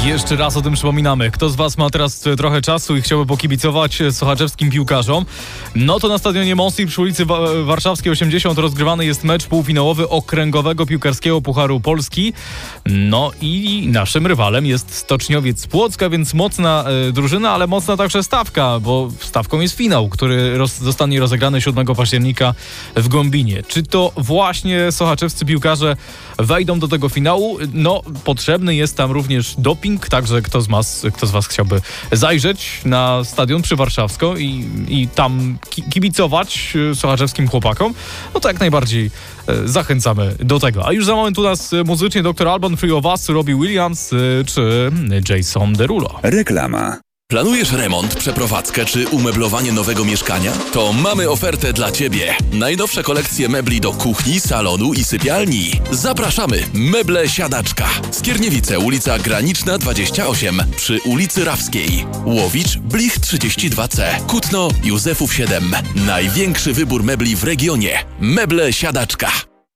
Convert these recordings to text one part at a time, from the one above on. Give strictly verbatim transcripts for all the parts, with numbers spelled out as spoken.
Jeszcze raz o tym przypominamy. Kto z Was ma teraz trochę czasu i chciałby pokibicować sochaczewskim piłkarzom? No to na stadionie Monsi przy ulicy Wa- Warszawskiej osiemdziesiąt rozgrywany jest mecz półfinałowy Okręgowego Piłkarskiego Pucharu Polski. No i naszym rywalem jest Stoczniowiec Płocka, więc mocna e, drużyna, ale mocna także stawka, bo stawką jest finał, który roz- zostanie rozegrany siódmego października w Głębinie. Czy to właśnie sochaczewscy piłkarze wejdą do tego finału? No, potrzebny jest tam również doping, także kto z was, kto z was chciałby zajrzeć na stadion przy Warszawsko i, i tam ki- kibicować sochaczewskim chłopakom, no to jak najbardziej e, zachęcamy do tego. A już za moment u nas muzycznie doktor Alban, Free of Us, Robbie Williams e, czy Jason Derulo. Reklama. Planujesz remont, przeprowadzkę czy umeblowanie nowego mieszkania? To mamy ofertę dla Ciebie. Najnowsze kolekcje mebli do kuchni, salonu i sypialni. Zapraszamy! Meble Siadaczka. Skierniewice, ulica Graniczna dwadzieścia osiem przy ulicy Rawskiej. Łowicz, Blich trzydzieści dwa C. Kutno, Józefów siedem. Największy wybór mebli w regionie. Meble Siadaczka.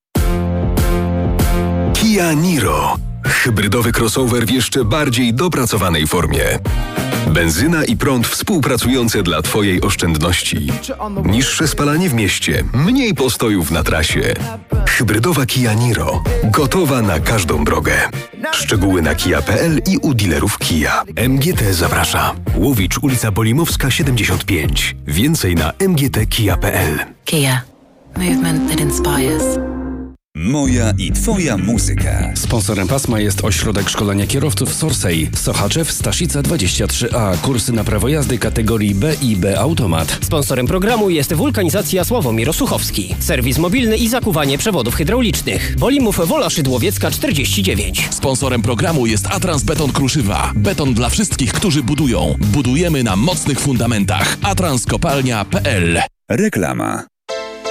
Kia Niro. Hybrydowy crossover w jeszcze bardziej dopracowanej formie. Benzyna i prąd współpracujące dla Twojej oszczędności. Niższe spalanie w mieście, mniej postojów na trasie. Hybrydowa Kia Niro. Gotowa na każdą drogę. Szczegóły na kia kropka p l i u dealerów Kia. M G T zaprasza. Łowicz, ulica Bolimowska siedemdziesiąt pięć. Więcej na m g t kia kropka p l. Kia. Movement that inspires. Moja i Twoja muzyka. Sponsorem pasma jest Ośrodek Szkolenia Kierowców Sorsej. Sochaczew, Staszica dwadzieścia trzy A. Kursy na prawo jazdy kategorii B i B Automat. Sponsorem programu jest Wulkanizacja Sławomir Osuchowski. Serwis mobilny i zakuwanie przewodów hydraulicznych. Bolimów Wola Szydłowiecka czterdzieści dziewięć. Sponsorem programu jest Atrans Beton Kruszywa. Beton dla wszystkich, którzy budują. Budujemy na mocnych fundamentach. atrans kopalnia kropka p l. Reklama.